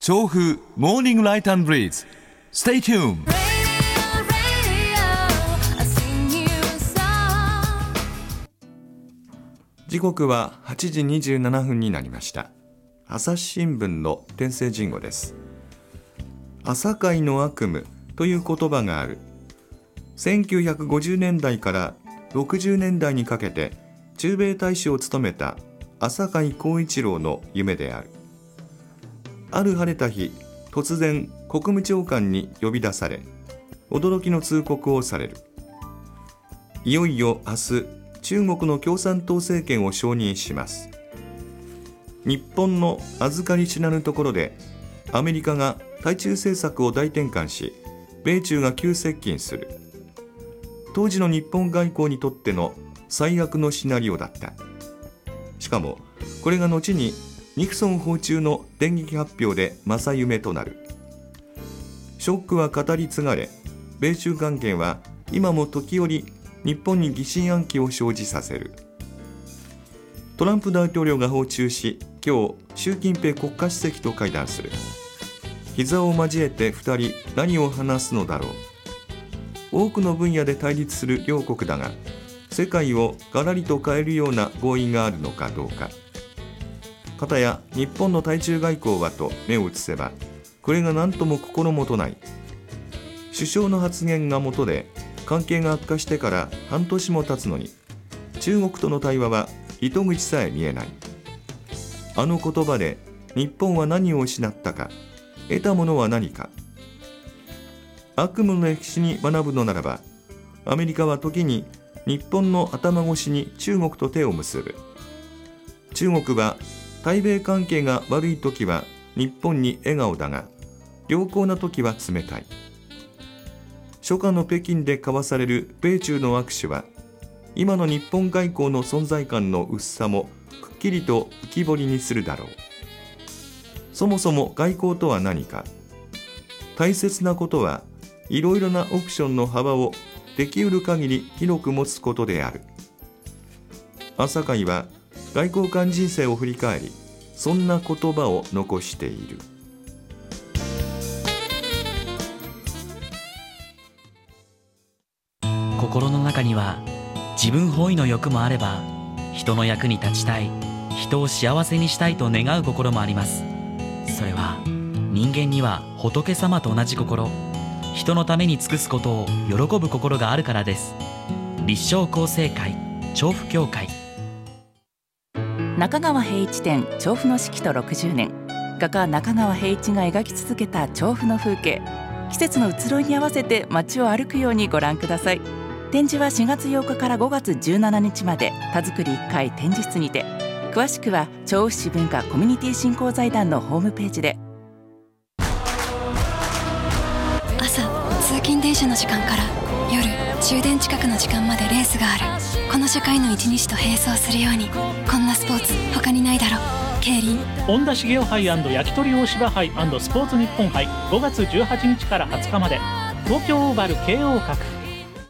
調布モーニングライト&ブリーズ Stay tuned。 時刻は8時27分になりました。朝日新聞の天聖人語です。朝会の悪夢という言葉がある。1950年代から60年代にかけて駐米大使を務めた朝会光一郎の夢である。ある晴れた日、突然国務長官に呼び出され、驚きの通告をされる。いよいよ明日、中国の共産党政権を承認します。日本の預かり知らぬところで、アメリカが対中政策を大転換し、米中が急接近する。当時の日本外交にとっての最悪のシナリオだった。しかも、これが後にニクソン訪中の電撃発表で正夢となる。ショックは語り継がれ、米中関係は今も時折日本に疑心暗鬼を生じさせる。トランプ大統領が訪中し、今日習近平国家主席と会談する。膝を交えて2人何を話すのだろう。多くの分野で対立する両国だが、世界をガラリと変えるような合意があるのかどうか。かたや日本の対中外交はと目を移せば、これが何とも心もとない。首相の発言が元で関係が悪化してから半年も経つのに、中国との対話は糸口さえ見えない。あの言葉で日本は何を失ったか、得たものは何か。悪夢の歴史に学ぶのならば、アメリカは時に日本の頭越しに中国と手を結ぶ。中国は対米関係が悪い時は日本に笑顔だが、良好な時は冷たい。初夏の北京で交わされる米中の握手は、今の日本外交の存在感の薄さもくっきりと浮き彫りにするだろう。そもそも外交とは何か。大切なことはいろいろなオプションの幅をできうる限り広く持つことである。朝会は外交官人生を振り返り、そんな言葉を残している。 心の中には自分本位の欲もあれば、人の役に立ちたい、人を幸せにしたいと願う心もあります。それは人間には仏様と同じ心、人のために尽くすことを喜ぶ心があるからです。立正厚生会調布教会。 中川平一展調布の四季と60年。画家中川平一が描き続けた調布の風景。季節の移ろいに合わせて街を歩くようにご覧ください。展示は4月8日から5月17日まで田作り1階展示室にて。詳しくは調布市文化コミュニティ振興財団のホームページで。 朝通勤電車の時間から夜終電近くの時間までレースがある。この社会の一日と並走するように、こんなスポーツ他にないだろう。競輪本田茂雄杯&焼き鳥大芝杯&スポーツ日本杯5月18日から20日まで、東京オーバル慶応閣。